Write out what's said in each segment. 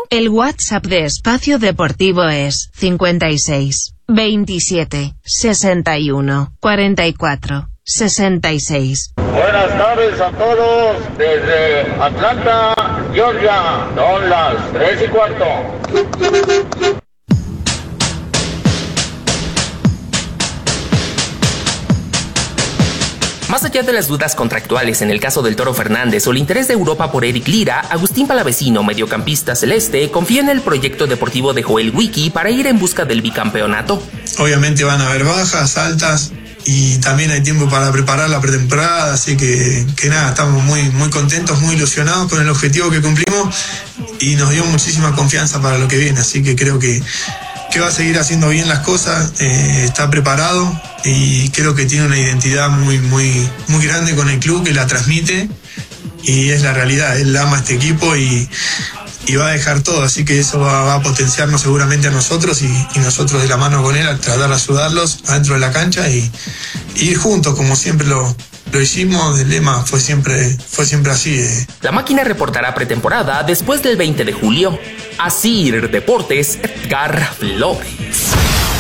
El WhatsApp de Espacio Deportivo es 56 27 61 44 66. Buenas tardes a todos desde Atlanta, Georgia. Son las 3:15. Más allá de las dudas contractuales en el caso del Toro Fernández o el interés de Europa por Eric Lira, Agustín Palavecino, mediocampista celeste, confía en el proyecto deportivo de Joel Wiki para ir en busca del bicampeonato. Obviamente van a haber bajas, altas, y también hay tiempo para preparar la pretemporada, así que nada, estamos muy contentos, muy ilusionados con el objetivo que cumplimos y nos dio muchísima confianza para lo que viene, así que creo que va a seguir haciendo bien las cosas, está preparado y creo que tiene una identidad muy grande con el club, que la transmite y es la realidad. Él ama este equipo y va a dejar todo, así que eso va a potenciarnos seguramente a nosotros y nosotros de la mano con él a tratar de ayudarlos adentro de la cancha y ir juntos como siempre lo hicimos. El lema fue siempre así. La máquina reportará pretemporada después del 20 de julio. Asir Deportes, Edgar Flores.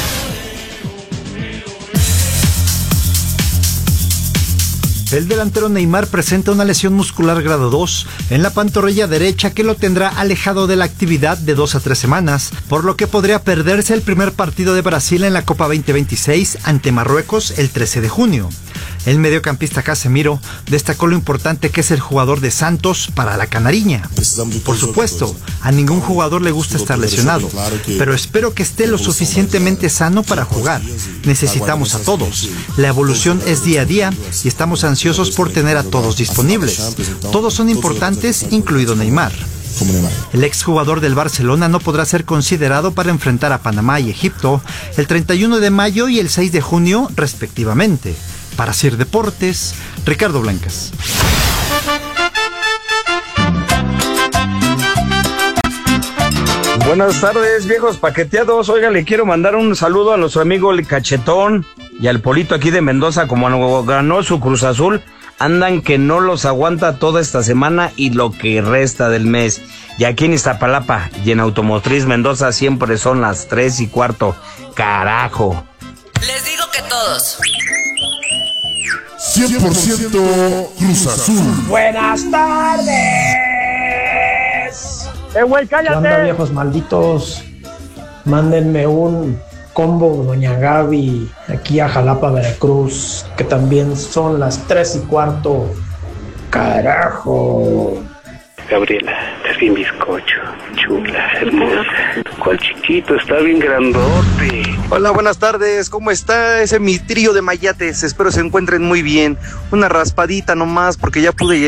El delantero Neymar presenta una lesión muscular grado 2 en la pantorrilla derecha que lo tendrá alejado de la actividad de 2 a 3 semanas, por lo que podría perderse el primer partido de Brasil en la Copa 2026 ante Marruecos el 13 de junio. El mediocampista Casemiro destacó lo importante que es el jugador de Santos para la canariña. Por supuesto, a ningún jugador le gusta estar lesionado, pero espero que esté lo suficientemente sano para jugar. Necesitamos a todos. La evolución es día a día y estamos ansiosos por tener a todos disponibles. Todos son importantes, incluido Neymar. El exjugador del Barcelona no podrá ser considerado para enfrentar a Panamá y Egipto el 31 de mayo y el 6 de junio, respectivamente. Para Asir Deportes, Ricardo Blancas. Buenas tardes, viejos paqueteados. Oiga, le quiero mandar un saludo a nuestro amigo el Cachetón y al Polito aquí de Mendoza. Como ganó su Cruz Azul, andan que no los aguanta toda esta semana y lo que resta del mes. Y aquí en Iztapalapa y en Automotriz Mendoza siempre son las 3:15. Carajo. Les digo que todos. 100% Cruz Azul. Buenas tardes. Güey, cállate. ¿Qué onda, viejos malditos? Mándenme un combo Doña Gaby aquí a Jalapa, Veracruz, que también son las 3:15. Carajo. Gabriela, es bien bizcocho, chula, hermosa. ¿Cuál chiquito? Está bien grandote. Hola, buenas tardes, ¿cómo está? Ese es mi trío de mayates, espero se encuentren muy bien. Una raspadita nomás porque ya pude llegar.